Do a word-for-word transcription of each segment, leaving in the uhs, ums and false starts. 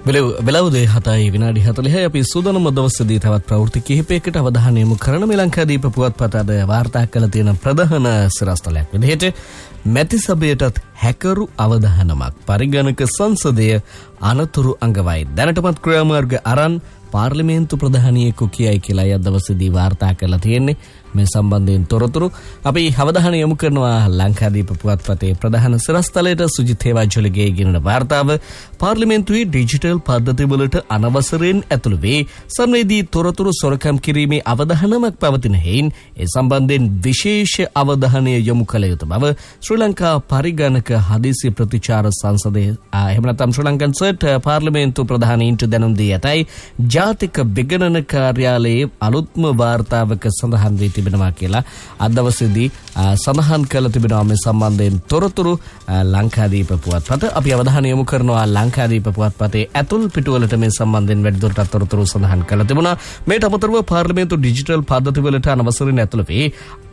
වෙලවුදේ හතයි විනාඩි හතළිහයි අපි සූදානම් දවසේදී තවත් ප්‍රවෘත්ති කිහිපයකට අවධානය යොමු කරන මේ ලංකාදීප පුවත්පත අද වාර්තා කළ තියෙන ප්‍රධාන සිරස්තලයක් විදිහට මැති සභයටත් හැකරු අවධානමක් පරිගණක සංසදය අනතුරු අංගවයි දැනටමත් ක්‍රියාමාර්ග අරන් පාර්ලිමේන්තු ප්‍රධානියෙකු කියයි කියලා අද දවසේදී වාර්තා කරලා තියෙන්නේ මේ සම්බන්ධයෙන් තොරතුරු අපි අවධානය යොමු කරනවා ලංකාදීප පුවත්පතේ ප්‍රධාන සිරස්තලයට සුජිත් හේවාජොලගේ ගෙනෙන වාර්තාව පාර්ලිමේන්තුවේ ඩිජිටල් පද්ධතිවලට අනවසරයෙන් ඇතුළු වේ සංවේදී තොරතුරු සොරකම් කිරීමේ අවධානමක් පවතින හේයින් ඒ සම්බන්ධයෙන් විශේෂ අවධානය යොමු කළ යුතු බව ශ්‍රී ලංකා පරිගණක හදිසි ප්‍රතිචාර සංසදයේ එහෙම නැත්නම් ශ්‍රී ලංකන් සර්ට් පාර්ලිමේන්තු ප්‍රධානීන්ට දැනුම් දී ඇතයි ජාතික විගණන කාර්යාලයේ අලුත්ම වාර්තාවක සඳහන් වී තිබෙනවා කියලා අද දවසේදී සඳහන් කළ තිබෙනවා මේ සම්බන්ධයෙන් තොරතුරු ලංකාදීප පුවත්පත අපි අවධානය යොමු කරනවා ලංකාදීප පුවත්පතේ ඇතුල් පිටුවලට මේ සම්බන්ධයෙන් වැඩිදුරටත් තොරතුරු සඳහන් කළ තිබුණා මේට අමතරව පාර්ලිමේන්තු ඩිජිටල් පද්ධතිවලට අනවසරයෙන් ඇතුළු වේ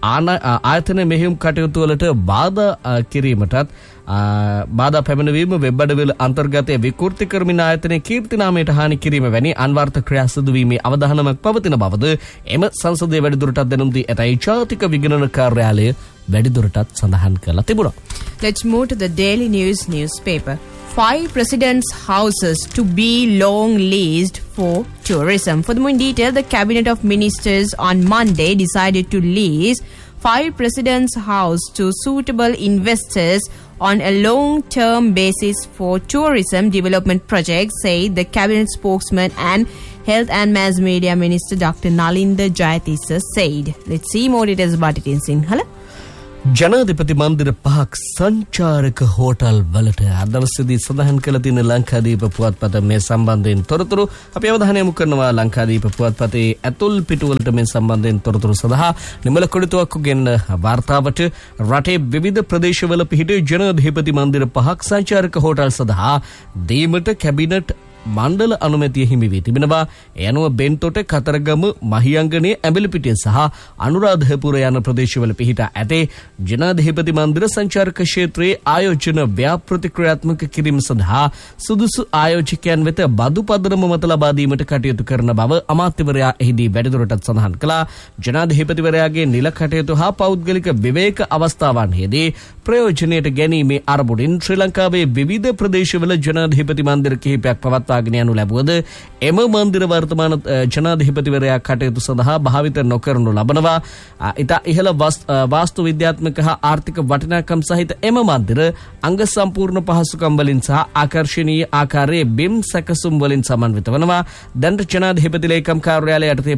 ආයතන මෙහෙයුම් කටයුතු වලට බාධා කිරීමටත් බාධා පැමිණවීම වෙබ් අඩවිවල අන්තර්ගතයේ විකෘති කරමින් ආයතනයේ කීර්ති නාමයට හානි කිරීම වැනි අන්වර්ථ ක්‍රියා සිදු වීමේ අවධානමක් පවතින බවද එම සංසදයේ වැඩිදුරටත් දැනුම් දී ඇතයි ජාතික විගණන කාර්යාලය වැඩිදුරටත් සඳහන් කරලා තිබුණා. Let's move to the Daily News newspaper. Five presidents' houses to be long leased for tourism. For the more in detail, the Cabinet of Ministers on Monday decided to lease five presidents' houses to suitable investors on a long-term basis for tourism development projects, said the Cabinet spokesman and Health and Mass Media Minister Doctor Nalinda Jayatissa said. Let's see more details about it in Sinhala. ජනාධිපති මන්දිර පහක් සංචාරක hotel වලට අදවසේදී සඳහන් කළ තියෙන ලංකාදීප පුවත්පත මේ සම්බන්ධයෙන් තොරතුරු අපි අවධානය යොමු කරනවා ලංකාදීප පුවත්පතේ ඇතුල් පිටුවලට මේ සම්බන්ධයෙන් තොරතුරු සඳහා නිමල කොඩිතුවක්කු ගෙන්න වාර්තාවට රටේ විවිධ ප්‍රදේශවල පිහිටි ජනාධිපති මන්දිර පහක් සංචාරක හෝටල් සඳහා දීමට කැබිනට් මණ්ඩල අනුමැතිය හිමි වී තිබෙනවා. ඒ අනුව බෙන්තොට කතරගම මහියංගනයේ ඇඹිලිපිටිය සහ අනුරාධපුර යන ප්‍රදේශවල පිහිටා ඇතේ ජනාධිපති මන්දිර සංචාරක ක්ෂේත්‍රයේ ආයෝජන ව්‍යාපෘති ක්‍රියාත්මක කිරීම සඳහා සුදුසු ආයෝජකයන් වෙත බදු පදනම මත ලබා දීමට කටයුතු කරන බව අමාත්‍යවරයා එහිදී වැඩිදුරටත් සඳහන් කළා. ජනාධිපතිවරයාගේ නිල කටයුතු හා පෞද්ගලික විවේක අවස්ථාවන්හිදී ප්‍රයෝජනයට ගැනීමේ අරමුණින් ශ්‍රී ලංකාවේ විවිධ ප්‍රදේශවල ජනාධිපති මන්දිර කිහිපයක් පවත්වා ගෙන යනු ලැබුවද එම මන්දිර වර්තමාන ජනාධිපතිවරයා කටයුතු සඳහා භාවිත නොකරනු ලබනවා. ඉතා ඉහළ වාස්තු විද්‍යාත්මක හා ආර්ථික වටිනාකම් සහිත එම මන්දිර අංග සම්පූර්ණ පහසුකම් වලින් සහ ආකර්ශනීය ආකාරයේ බිම් සැකසුම් වලින් සමන්විත වනවා. දැනට ජනාධිපති ලේකම් කාර්යාලය යටතේ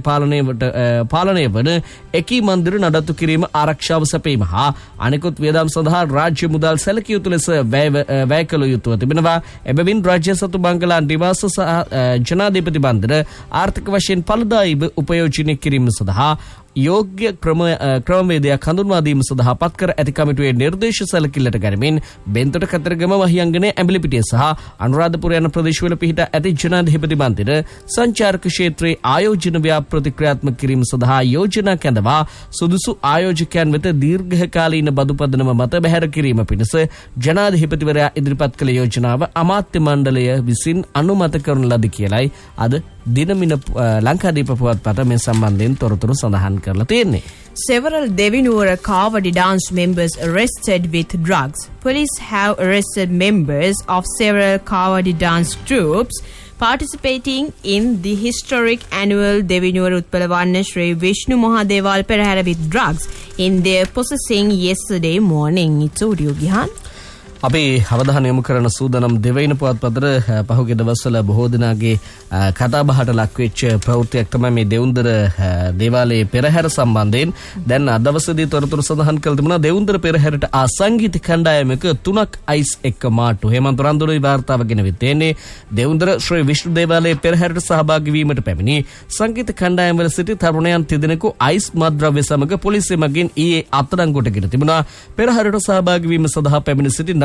පාලනය වන එකී මන්දිර නඩත්තු කිරීම ආරක්ෂාව සැපීම හා අනෙකුත් වියදම් සඳහා රාජ්‍ය මුදල් සැලකිය යුතු ලෙස වැය කළ යුතුව තිබෙනවා. එබැවින් රාජ්‍ය සතු බංගලා නිවාස සහ ජනාධිපති මන්දිර ආර්ථික වශයෙන් ඵලදායීව උපයෝජනය කිරීම සඳහා යෝග්‍ය ක්‍රමවේදයක් හඳුන්වා දීම සඳහා පත්කර ඇති කමිටුවේ නිර්දේශ සැලකිල්ලට ගැනීමෙන් බෙන්තොට කතරගම මහියංගනයේ ඇඹිලිපිටිය සහ අනුරාධපුර යන ප්‍රදේශවල පිහිටා ඇති ජනාධිපති මන්දිර සංචාරක ක්ෂේත්‍රයේ ආයෝජන ව්‍යාපෘති ක්‍රියාත්මක කිරීම සඳහා යෝජනා කැඳවා සුදුසු ආයෝජකයන් වෙත දීර්ඝකාලීන බදු පදනම මත බැහැර කිරීම පිණිස ජනාධිපතිවරයා ඉදිරිපත් කළ යෝජනාව අමාත්‍ය මණ්ඩලය විසින් අනුමත කරන ලද කියලයි අද දිනමින ලංකාදීප පුවත්පත මේ සම්බන්ධයෙන් තොරතුරු සඳහන් කරලා තියෙන්නේ. Several Devinura Kavadi dance members arrested with drugs. Police have arrested members of several Kavadi dance groups participating in the historic annual Devinura Utpalawanna Shri Vishnu Mahadewal Perahara with drugs in their possessing yesterday morning. It's audio Gihan. අපි අවධානය යොමු කරන සූදානම් දෙවයින පුවත්පතට පහුගිය දවස්වල බොහෝ දෙනාගේ කතාබහට ලක්වෙච්ච ප්‍රවෘත්තියක් තමයි මේ දෙවුන්දර දේවාලයේ පෙරහැර සම්බන්ධයෙන්. දැන් අද දවසේදී තොරතුරු සඳහන් කළ තිබුණා දෙවුන්දර පෙරහැරට ආ සංගීත කණ්ඩායමක තුනක් අයිස් එක්ක මාට්ටු. හේමන්ත රන්දුරුයි වාර්තාව ගෙනවිත් තියෙන්නේ දෙවුන්දර ශ්‍රී විෂ්ණු දේවාලයේ පෙරහැරට සහභාගී වීමට පැමිණි සංගීත කණ්ඩායම්වල සිටි තරුණයන් තිදෙනෙකු අයිස් මත්ද්‍රව්‍ය සමග පොලිසිය මගින් ඊයේ අත්අඩංගුවට ගෙන තිබුණා. පෙරහැරට සහභාගී වීම සඳහා පැමිණ සිටි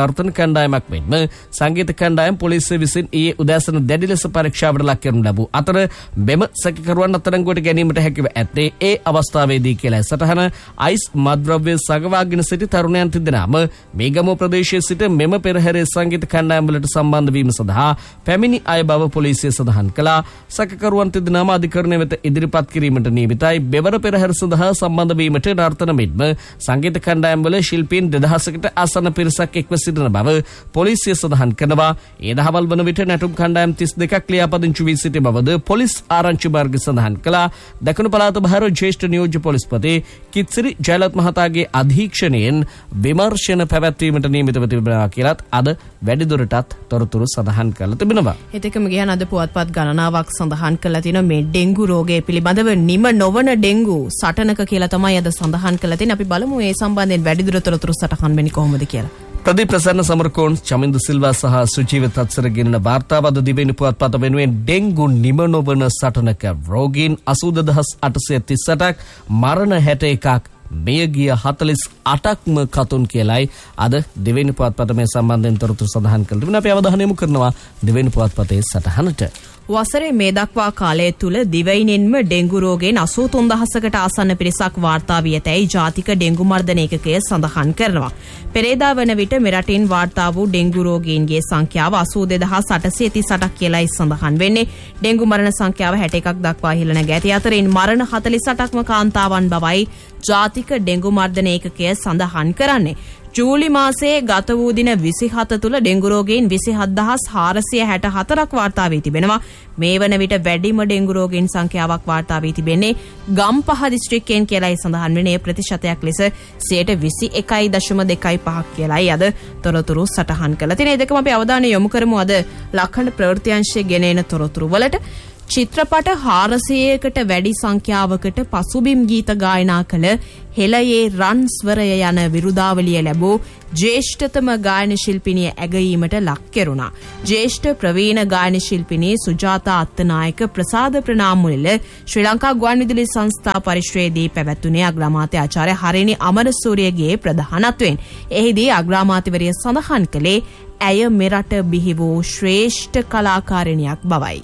නර්තන කණ්ඩායමක් මෙන්ම සංගීත කණ්ඩායම් පොලිසිය විසින් ඊයේ උදෑසන දැඩි ලෙස පරීක්ෂාවට ලක් කරනු ලැබූ අතර මෙම සැකකරුවන් අත්අඩංගුවට ගැනීමට හැකිව ඇත්තේ ඒ අවස්ථාවේදී කියලා සටහන අයිස් මත්ද්‍රව්‍ය සගවාගෙන සිටි තරුණයන් තිදෙනාම මේගමුව ප්‍රදේශයේ සිට මෙම පෙරහැරේ සංගීත කණ්ඩායම් වලට සම්බන්ධ වීම සඳහා පැමිණි අය බව පොලිසිය සඳහන් කළා. සැකකරුවන් තිදෙනාම අධිකරණය වෙත ඉදිරිපත් කිරීමට නියමිතයි. බෙවර පෙරහැර සඳහා සම්බන්ධ වීමට නර්තන මෙන්ම සංගීත කණ්ඩායම් වල ශිල්පීන් දෙදහසකට ආසන්න පිරිසක් එක්ව සිටින බව පොලිසිය සඳහන් කරනවා. ඒ දහවල් වන විට නැටුම් කණ්ඩායම් තිස් දෙකක් ලියාපදිංචි වී සිටි බවද පොලිස් ආරංචි මාර්ග සඳහන් කළා. දකුණු පළාත බහර ජ්‍යෙෂ්ඨ නියෝජ්‍ය පොලිස්පති කිත්සිරි ජයලත් මහතාගේ අධීක්ෂණයෙන් විමර්ශන පැවැත්වීමට නියමිතව තිබෙනවා කියලත් අද වැඩිදුරටත් තොරතුරු සඳහන් කරලා තිබෙනවා. ඒකම ගියන අද පුවත්පත් ගණනාවක් සඳහන් කරලා තිනවා මේ ඩෙන්ගු රෝගය පිළිබඳව නිම නොවන ඩෙන්ගු සටනක කියලා තමයි අද සඳහන් කරලා තියෙන්නේ. අපි බලමු මේ සම්බන්ධයෙන් වැඩිදුර තොරතුරු සටහන් වෙන්නේ කොහොමද කියලා. ප්‍රදීප් ප්‍රසන්න සමරකෝන් චමින්දු සිල්වා සහ සුජීව තත්සර ගෙනන වාර්තාව අද දිවෙන පුවත්පත වෙනුවෙන් ඩෙන්ගු නිම නොවන සටනක රෝගීන් අසූ දහස් අටසිය තිස් අටක් මරණ හැට එකක් මෙයගිය හතළිස් අටක්ම කතුන් කියලයි අද දෙවෙනි පුවත්පත මේ සම්බන්ධයෙන් තොරතුරු සඳහන් කළ තිබෙනවා. අපි අවධානය යොමු කරනවා දෙවෙනි පුවත්පතේ සටහනට. වසරේ මේ දක්වා කාලය තුල දිවයිනෙන්ම ඩෙන්ගු රෝගයෙන් අසූ තුන් දහසකට ආසන්න පිරිසක් වාර්තා වී ඇතැයි ජාතික ඩෙන්ගු මර්ධන ඒකකය සඳහන් කරනවා. පෙරේදා වන විට මෙරටින් වාර්තා වූ ඩෙන්ගු රෝගීන්ගේ සංඛ්‍යාව අසූ දෙදහස් අටසිය තිස් අටක් කියලායි සඳහන් වෙන්නේ. ඩෙන්ගු මරණ සංඛ්‍යාව හැට එකක් දක්වා ඉහළ නැග ඇති අතරින් මරණ හතළිස් අටක්ම කාන්තාවන් බවයි ජාතික ඩෙන්ගු මර්ධන ඒකකය සඳහන් කරන්නේ. ජූලි මාසයේ ගත වූ දින විසිහත තුල ඩෙන්ගු රෝගීන් විසිහත් දහස් හාරසිය හැට හතරක් වාර්තා වී තිබෙනවා. මේ වන විට වැඩිම ඩෙන්ගු රෝගීන් සංඛ්‍යාවක් වාර්තා වී තිබෙන්නේ ගම්පහ දිස්ත්‍රික්කයෙන් කියලායි සඳහන් වෙන්නේ. ප්‍රතිශතයක් ලෙස සියයට විසි එකයි දශම දෙකයි පහක් කියලායි අද තොරතුරු සටහන් කළා. තියෙන ඒ දෙකම අපි අවධානය යොමු කරමු අද ලක්ෂණ ප්‍රවෘත්තිංශයේ ගෙනෙන තොරතුරු වලට. චිත්‍රපට හාරසියයකට වැඩි සංඛ්‍යාවකට පසුබිම් ගීත ගායනා කළ හෙළයේ රන් ස්වරය යන විරුදාවලිය ලැබූ ජ්‍යෙෂ්ඨතම ගායන ශිල්පිනිය ඇගයීමට ලක් කෙරුණා. ජ්‍යෙෂ්ඨ ප්‍රවීණ ගායන ශිල්පිනී සුජාතා අත්තනායක ප්‍රසාද ප්‍රනාමුල්ල ශ්‍රී ලංකා ගුවන්විදුලි සංස්ථා පරිශ්‍රයේදී පැවැත්වුණේ අග්‍රාමාත්‍ය ආචාර්ය හරිනි අමරසූරියගේ ප්‍රධානත්වයෙන්. එහිදී අග්‍රාමාත්‍යවරිය සඳහන් කළේ ඇය මෙරට බිහි වූ ශ්‍රේෂ්ඨ කලාකාරිනියක් බවයි.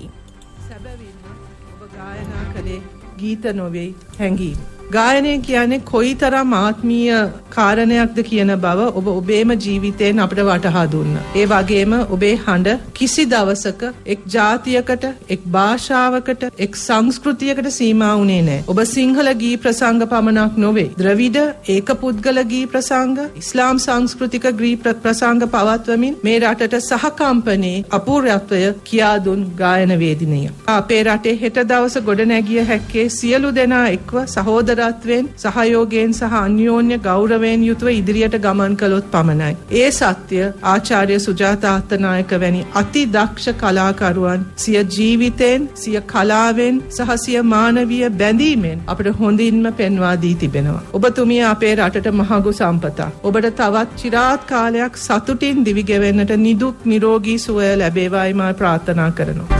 ගීත නොවේ හැඟීම්. ගායනය කියන්නේ කොයිතරම් ආත්මීය කාරණයක්ද කියන බව ඔබ ඔබේම ජීවිතයෙන් අපිට වටහා දුන්නා. ඒ වගේම ඔබේ හඬ කිසි දවසක එක් ජාතියකට, එක් භාෂාවකට, එක් සංස්කෘතියකට සීමා වුණේ නැහැ. ඔබ සිංහල ගී ප්‍රසංග පමණක් නොවේ. ද්‍රවිඩ, ඒකපුද්ගල ගී ප්‍රසංග, ඉස්ලාම් සංස්කෘතික ගී ප්‍රසංග පවත්වමින් මේ රටට සහකම්පනයේ අපූර්වත්වය කියා දුන් ගායන වේදිනිය. අපේ රටේ හෙට දවස ගොඩ නැගිය හැක්කේ සියලු දෙනා එක්ව සහෝදර රත්වෙන් සහයෝගයෙන් සහ අන්‍යෝන්‍ය ගෞරවයෙන් යුතුව ඉදිරියට ගමන් කළොත් පමණයි. ඒ සත්‍ය ආචාර්ය සුජාතා අත්තනායක වැනි අති දක්ෂ කලාකරුවන් සිය ජීවිතෙන්, සිය කලාවෙන් සහ සිය මානවීය බැඳීමෙන් අපට හොඳින්ම පෙන්වා දී තිබෙනවා. ඔබතුමිය අපේ රටට මහඟු සම්පතක්. ඔබට තවත් চিරාත් කාලයක් සතුටින් දිවි ගෙවෙන්නට නිදුක් නිරෝගී සුවය ලැබේවායි මා ප්‍රාර්ථනා කරනවා.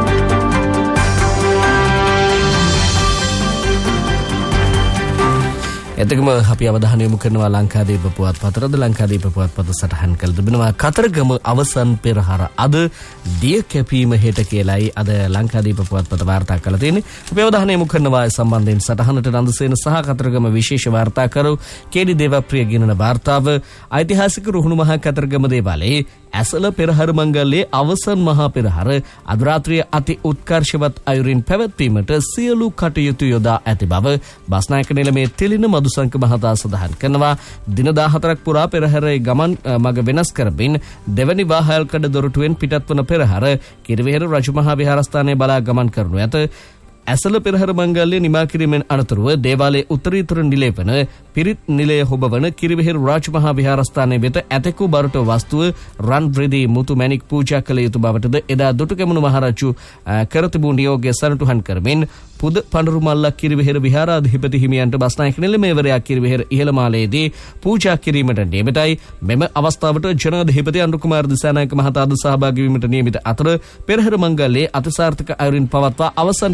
එතකම අපි අවධානය යොමු කරනවා ලංකාදීප පුවත්පතට. ලංකාදීප පුවත්පත සටහන් කළ තිබෙනවා කතරගම අවසන් පෙරහර අද දිය කැපීම හෙට කියලායි අද ලංකාදීප පුවත්පත වාර්තා කළ තියෙන්නේ. අපි අවධානය යොමු කරනවා සම්බන්ධයෙන් සටහනට නන්දසේන සහ කතරගම විශේෂ වාර්තාකරු කේඩි දේවප්‍රිය ගෙනන වාර්තාව ඓතිහාසික රුහුණු මහා කතරගම දේවාලයේ ඇසල පෙරහර මංගල්‍යයේ අවසන් මහා පෙරහර අද රාත්‍රියේ අති උත්කර්ෂවත් අයුරින් පැවැත්වීමට සියලු කටයුතු යොදා ඇති බව බස්නායක නිලමේ තෙලින මදුසංක මහතා සඳහන් කරනවා. දින දාහතරක් පුරා පෙරහැරේ ගමන් මඟ වෙනස් කරමින් දෙවැනි වාහල්කඩ දොරටුවෙන් පිටත්වන පෙරහැර කිරිවෙහෙර රජමහා විහාරස්ථානයේ බලා ගමන් කරනු ඇත. ඇසල පෙරහර මංගල්‍ය නිමා කිරීමෙන් අනතුරුව දේවාලයේ උත්තරීතර නිලය වන පිරිත් නිලය හොබවන කිරිවෙහෙර රාජමහා විහාරස්ථානයේ වෙත ඇතෙකු බරට වස්තුව රන් බ්‍රෙදී මුතු මැණික් පූජා කළ යුතු බවටද එදා දුටුගැමුණු මහරජු කර තිබූ නියෝගය සනටුහන් කරමින් පුද පඬුරු මල්ලක් කිරිවෙහෙර විහාරාධිපති හිමියන්ට බස්නායක නිලමේවරයා කිරිවෙහෙර ඉහළ මාලයේදී පූජා කිරීමට නියමිතයි. මෙම අවස්ථාවට ජනාධිපති අනුර කුමාර දිසානායක මහතාද සහභාගී වීමට නියමිත අතර පෙරහැර මංගල්‍යයේ අතිසාර්ථක අයුරින් පවත්වා අවසන් කළ යුතු බව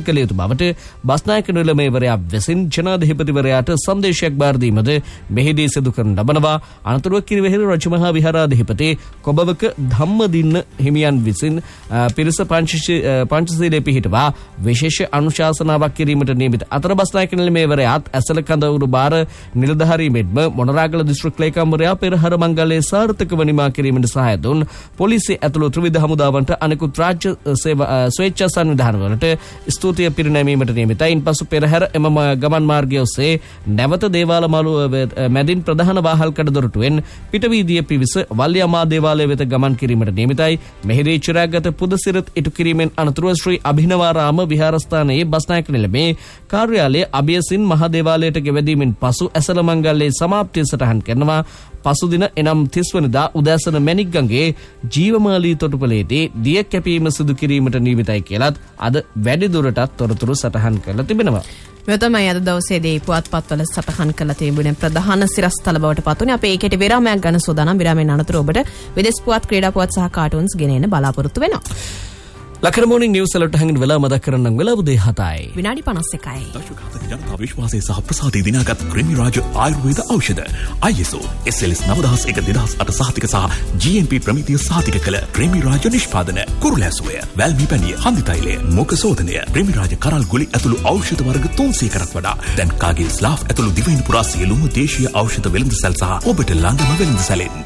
බවට බස්නායක නිලමේවරයා විසින් ජනාධිපතිවරයාට සංදේශයක් බාර දීමද මෙහිදී සිදු කරන ලබනවා. අනතුරුව කිරිවෙහෙර රජමහා විහාරාධිපති කොබවක ධම්මදින්න හිමියන් විසින් පිරිස පංචශීලයේ පිහිටවා විශේෂ අනුශාසනාවක් කිරීමට නියමිත අතර බස්නායක නිලමේවරයාත් ඇසල කඳවුරු බාර නිලධාරී මෙන්ම මොනරාගල දිස්ත්‍රික් ලේකම්වරයා පෙරහර මංගලයේ සාර්ථකව නිමා කිරීමට සහාය දුන් පොලිසිය ඇතුළු ත්‍රිවිධ හමුදාවන්ට අනෙකුත් රාජ්‍ය ස්වේච්ඡා සංවිධානවලට ස්තුතිය පිරිනැමීමට නියමිතයි. ඉන්පසු පෙරහැර එම ගමන් මාර්ගය ඔස්සේ නැවත දේවාල මළුව මැදින් ප්‍රධාන වාහල් කඩදොරටුවෙන් පිටවීදිය පිවිස වල්ලියමා දේවාලය වෙත ගමන් කිරීමට නියමිතයි. මෙහිදී චිරාගත පුදසිරත් ඉටු කිරීමෙන් අනතුරුව ශ්‍රී අභිනවාරාම විහාරස්ථානයේ බස්නායක නිලමේ කාර්යාලයේ අභියසින් මහා දේවාලයට ගෙවැදීමෙන් පසු ඇසල මංගල්‍යයේ සමාප්තිය සටහන් කරනවා. පසුදින එනම් තිස් වනදා උදෑසන මැණික්ගඟේ ජීවමාලී තොටුපළේදී දිය කැපීම සිදු කිරීමට නියමිතයි කියලත් අද වැඩි දුරටත් තොරතුරු සටහන් කරලා තිබෙනවා. මේ තමයි අද දවසේදී පුවත්පත්වල සටහන් කරලා තිබුණේ ප්‍රධාන සිරස්තල බවට පත් වුණේ. අපේ ඒකට විරාමයක් ගන්න සූදානම්. විරාමයෙන් අනතුරු ඔබට විදේශ පුවත්, ක්‍රීඩා පුවත් සහ කාටුන්ස් ගෙන එන්න බලාපොරොත්තු වෙනවා. ලකර මොර්නිං නිවුස් වලට හැංගින වෙලාව මතක් කරන්නම් වෙලාව උදේ හතයි. විනාඩි පනස් එකයි. දශකගත ජනතා විශ්වාසය සහ ප්‍රසාදය දිනාගත් ක්‍රිමි රාජ ආයුර්වේද ඖෂධ I S O S L S නව දහස් එක දෙදහස් අට සහතික සහ G M P ප්‍රමිතිය සහතික කළ ක්‍රිමි රාජ නිෂ්පාදන කුරුලැසුවය, වැල්මි පැණිය, හන්දි තෛලය, මුඛ සෝදනය, ක්‍රිමි රාජ කරල් ගුලි ඇතුළු ඖෂධ වර්ග තුන්සීයකටත් වඩා දැන් කාගිල් ස්ලාෆ් ඇතුළු දිවයින පුරා සියලුම දේශීය ඖෂධ වෙළඳසැල් සහ ඔබට ළඟම වෙළඳසැලෙන්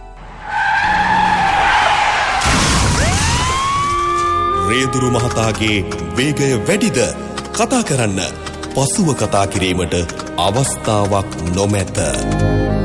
රේදුරු මහතාගේ වේගය වැඩිද? කතා කරන්න පසුව කතා කිරීමට අවස්ථාවක් නොමැත.